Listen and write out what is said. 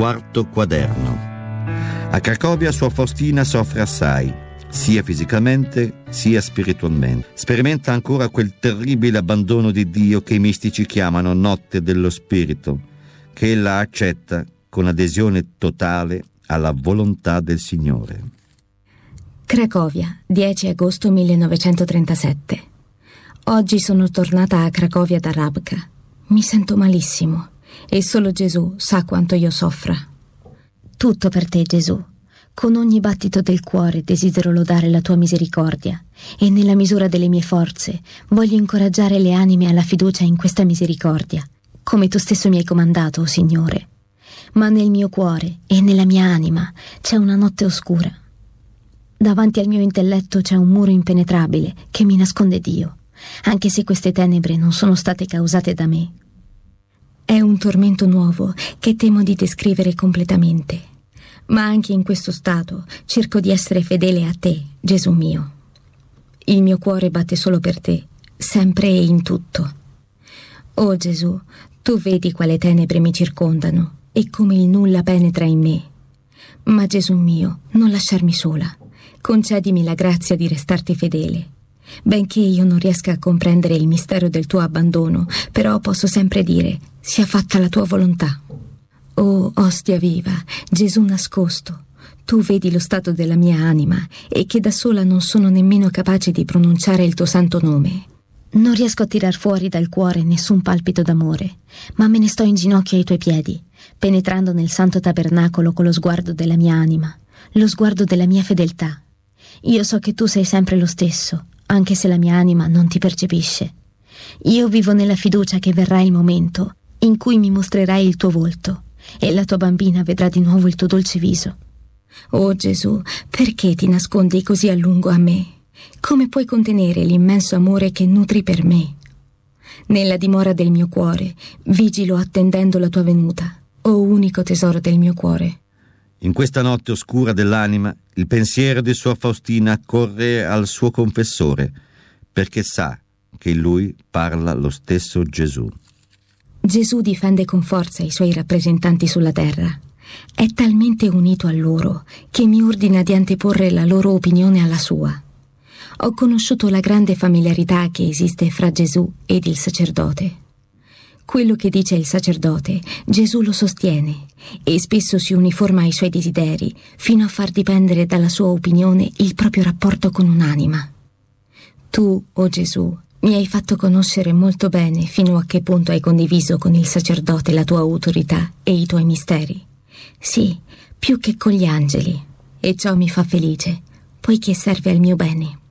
Quarto quaderno. A Cracovia Suor Faustina soffre assai, sia fisicamente sia spiritualmente. Sperimenta ancora quel terribile abbandono di Dio che i mistici chiamano notte dello spirito, che ella accetta con adesione totale alla volontà del Signore. Cracovia, 10 agosto 1937. Oggi sono tornata a Cracovia da Rabka. Mi sento malissimo e solo Gesù sa quanto io soffra. Tutto per te, Gesù. Con ogni battito del cuore desidero lodare la tua misericordia e nella misura delle mie forze voglio incoraggiare le anime alla fiducia in questa misericordia, come tu stesso mi hai comandato, o Signore. Ma nel mio cuore e nella mia anima c'è una notte oscura. Davanti al mio intelletto c'è un muro impenetrabile che mi nasconde Dio, anche se queste tenebre non sono state causate da me. È un tormento nuovo che temo di descrivere completamente, ma anche in questo stato cerco di essere fedele a te, Gesù mio. Il mio cuore batte solo per te, sempre e in tutto. Oh Gesù, tu vedi quale tenebre mi circondano e come il nulla penetra in me. Ma Gesù mio, non lasciarmi sola. Concedimi la grazia di restarti fedele. Benché io non riesca a comprendere il mistero del tuo abbandono, però posso sempre dire: sia fatta la tua volontà. Oh, ostia viva, Gesù nascosto, tu vedi lo stato della mia anima e che da sola non sono nemmeno capace di pronunciare il tuo santo nome. Non riesco a tirar fuori dal cuore nessun palpito d'amore, ma me ne sto in ginocchio ai tuoi piedi, penetrando nel santo tabernacolo con lo sguardo della mia anima, lo sguardo della mia fedeltà. Io so che tu sei sempre lo stesso, anche se la mia anima non ti percepisce. Io vivo nella fiducia che verrà il momento in cui mi mostrerai il tuo volto e la tua bambina vedrà di nuovo il tuo dolce viso. Oh Gesù, perché ti nascondi così a lungo a me? Come puoi contenere l'immenso amore che nutri per me? Nella dimora del mio cuore vigilo attendendo la tua venuta, o unico tesoro del mio cuore. In questa notte oscura dell'anima, il pensiero di Suor Faustina corre al suo confessore, perché sa che in lui parla lo stesso Gesù. Gesù difende con forza i suoi rappresentanti sulla terra. È talmente unito a loro che mi ordina di anteporre la loro opinione alla sua. Ho conosciuto la grande familiarità che esiste fra Gesù ed il sacerdote. Quello che dice il sacerdote, Gesù lo sostiene e spesso si uniforma ai suoi desideri fino a far dipendere dalla sua opinione il proprio rapporto con un'anima. Tu, oh Gesù, mi hai fatto conoscere molto bene fino a che punto hai condiviso con il sacerdote la tua autorità e i tuoi misteri. Sì, più che con gli angeli, e ciò mi fa felice, poiché serve al mio bene.